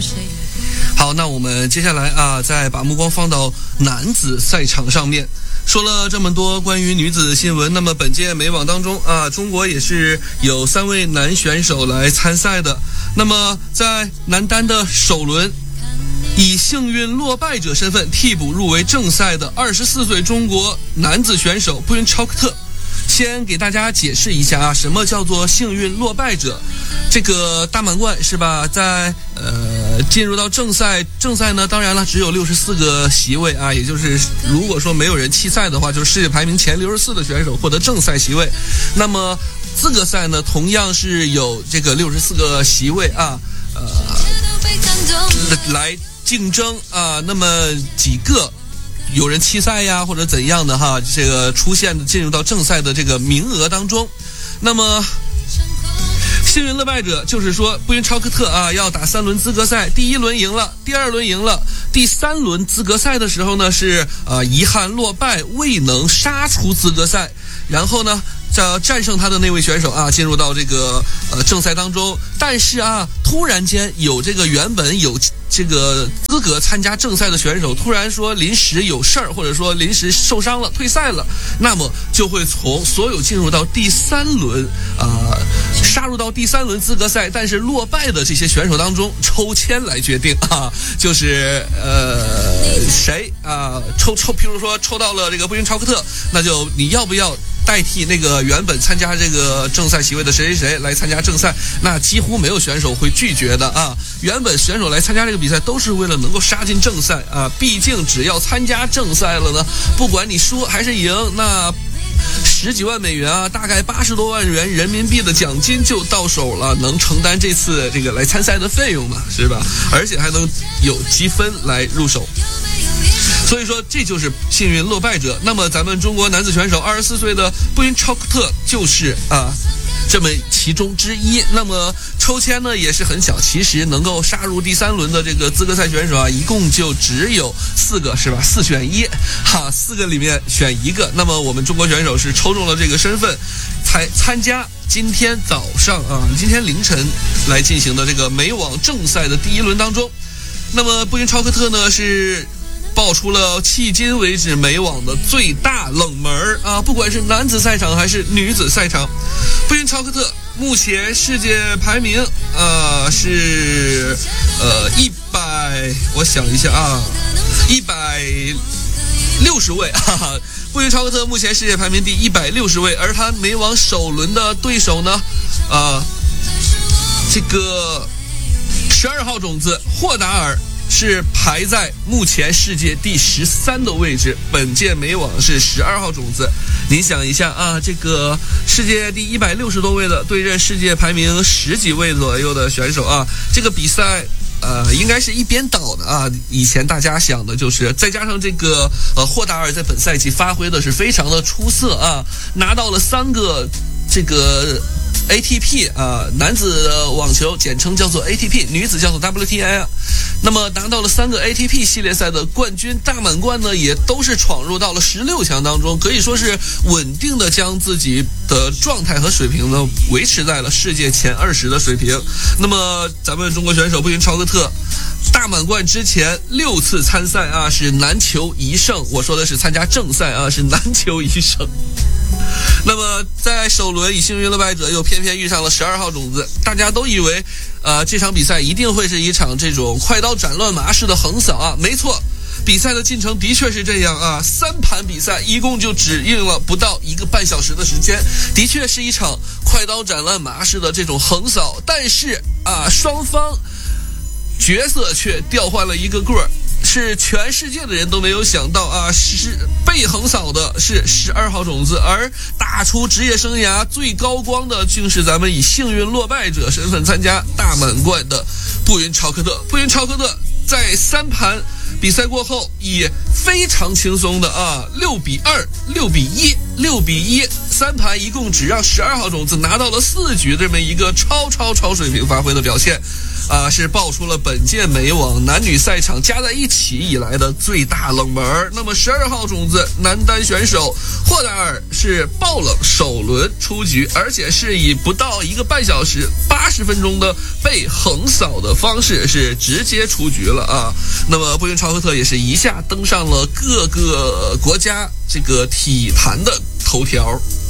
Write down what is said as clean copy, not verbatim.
好，那我们接下来再把目光放到男子赛场上面。说了这么多关于女子新闻，那么本届美网当中中国也是有3位男选手来参赛的。那么在男单的首轮，以幸运落败者身份替补入围正赛的24岁中国男子选手布云超克特。先给大家解释一下什么叫做幸运落败者。这个大满贯是吧，在进入到正赛呢，当然了只有64个席位也就是如果说没有人弃赛的话，就是世界排名前64的选手获得正赛席位。那么资格赛呢，同样是有这个64个席位来竞争那么几个有人弃赛呀或者怎样的这个出现进入到正赛的这个名额当中。那么幸运落败者就是说布云超克特要打3轮资格赛，第1轮赢了，第2轮赢了，第3轮资格赛的时候呢是遗憾落败，未能杀出资格赛，然后呢战胜他的那位选手进入到这个正赛当中。但是突然间有这个原本有这个资格参加正赛的选手突然说临时有事儿，或者说临时受伤了退赛了，那么就会从所有进入到第3轮杀入到第3轮资格赛但是落败的这些选手当中抽签来决定就是谁譬如说抽到了这个布云超克特，那就你要不要代替那个原本参加这个正赛席位的谁来参加正赛，那几乎没有选手会拒绝的原本选手来参加这个比赛都是为了能够杀进正赛毕竟只要参加正赛了呢，不管你输还是赢，那10几万美元大概80多万元人民币的奖金就到手了，能承担这次这个来参赛的费用嘛，是吧？而且还能有积分来入手。所以说这就是幸运落败者。那么咱们中国男子选手24岁的布云超克特就是这么其中之一。那么抽签呢也是很小，其实能够杀入第3轮的这个资格赛选手一共就只有4个是吧？4选14个里面选1个。那么我们中国选手是抽中了这个身份，才参加今天早上今天凌晨来进行的这个美网正赛的第1轮当中。那么布云超克特呢是爆出了迄今为止美网的最大冷门不管是男子赛场还是女子赛场。布云超克特目前世界排名是我想一下160位布云超克特目前世界排名第160位，而他美网首轮的对手呢这个12号种子霍达尔是排在目前世界第13的位置，本届美网是12号种子。您想一下这个世界第160多位的对阵世界排名10几位左右的选手这个比赛应该是一边倒的以前大家想的就是再加上这个霍达尔在本赛季发挥的是非常的出色拿到了3个这个ATP 男子网球简称叫做 ATP， 女子叫做 WTA 那么拿到了3个 ATP 系列赛的冠军，大满贯呢也都是闯入到了16强当中，可以说是稳定的将自己的状态和水平呢维持在了世界前20的水平。那么咱们中国选手布云超克特大满贯之前6次参赛是难求一胜，我说的是参加正赛是难求一胜。那么在首轮以幸运落败者又偏偏遇上了12号种子，大家都以为这场比赛一定会是一场这种快刀斩乱麻式的横扫没错，比赛的进程的确是这样3盘比赛一共就只用了不到1个半小时的时间，的确是一场快刀斩乱麻式的这种横扫，但是双方角色却调换了一个个儿，是全世界的人都没有想到是被横扫的是12号种子，而打出职业生涯最高光的竟是咱们以幸运落败者身份参加大满贯的布云超克特。布云超克特在3盘比赛过后以非常轻松的6比2、6比1、6比1 3盘一共只让12号种子拿到了4局这么一个超水平发挥的表现是爆出了本届美网男女赛场加在一起以来的最大冷门。那么12号种子男单选手霍达尔是爆冷首轮出局，而且是以不到1个半小时80分钟的被横扫的方式是直接出局了啊。那么布云朝赫特也是一下登上了各个国家这个体坛的头条。